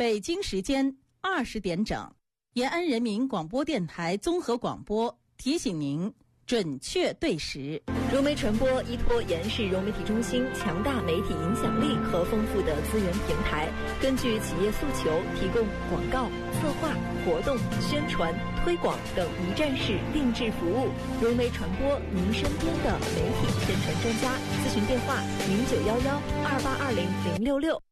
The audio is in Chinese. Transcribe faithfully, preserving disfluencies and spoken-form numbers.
北京时间二十点整，延安人民广播电台综合广播提醒您准确对时。 融媒传播依托延安市融媒体中心强大媒体影响力和丰富的资源平台，根据企业诉求，提供广告、策划、活动、宣传、推广等一站式定制服务。融媒传播，您身边的媒体宣传专家。咨询电话：零九幺幺二八二零零六六。